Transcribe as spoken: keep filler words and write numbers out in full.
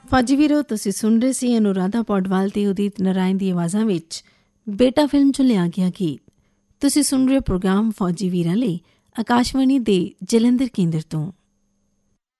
ਫੌਜੀ ਵੀਰੋ, ਤੁਸੀਂ ਸੁਣ ਰਹੇ ਸੀ ਅਨੁਰਾਧਾ ਪੌਡਵਾਲ ਤੇ ਉਦਿਤ ਨਾਰਾਇਣ ਦੀ ਆਵਾਜ਼ਾਂ ਵਿੱਚ ਬੇਟਾ ਫਿਲਮ 'ਚੋਂ ਲਿਆ ਗਿਆ ਗੀਤ। ਤੁਸੀਂ ਸੁਣ ਰਹੇ ਪ੍ਰੋਗਰਾਮ ਫੌਜੀ ਵੀਰਾਂ ਲਈ ਆਕਾਸ਼ਵਾਣੀ ਦੇ ਜਲੰਧਰ ਕੇਂਦਰ ਤੋਂ।